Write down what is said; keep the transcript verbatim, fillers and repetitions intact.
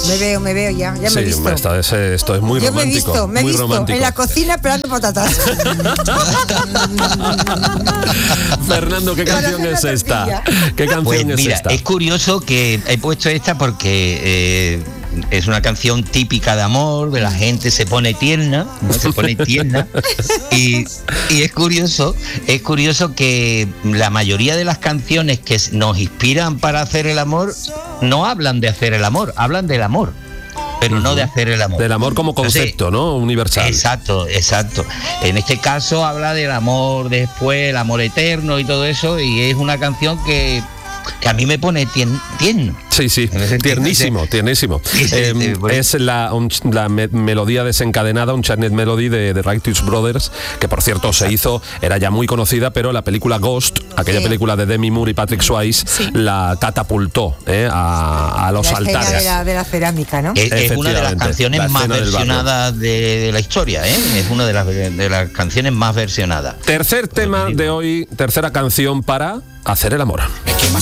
Me veo, me veo ya, ya sí, me he visto. Esto es, esto es muy Yo romántico. me he visto, me he muy visto romántico. en la cocina pelando patatas. Fernando, ¿qué canción es esta? ¿Qué canción pues es mira, esta? Es curioso que he puesto esta porque eh, es una canción típica de amor, de la gente se pone tierna, ¿no? Se pone tierna. y, y es curioso, es curioso que la mayoría de las canciones que nos inspiran para hacer el amor no hablan de hacer el amor, hablan del amor, pero uh-huh. no de hacer el amor. Del amor como concepto, Entonces, ¿no? Universal. Exacto, exacto. En este caso habla del amor después, el amor eterno y todo eso, y es una canción que que a mí me pone tien, tierno. Sí, sí, tiernísimo, tiernísimo. Eh, es la, un, la me, melodía desencadenada, un chantnet melody de, de Righteous Brothers, que por cierto Exacto. se hizo, era ya muy conocida, pero la película Ghost, aquella sí. película de Demi Moore y Patrick Swayze, sí. la catapultó eh, a, a los la altares. De la, de la cerámica, ¿no? Es, es una de las canciones la más versionadas de, de la historia, ¿eh? Es una de las, de las canciones más versionadas. Tercer tema de hoy, tercera canción para hacer el amor. Me quema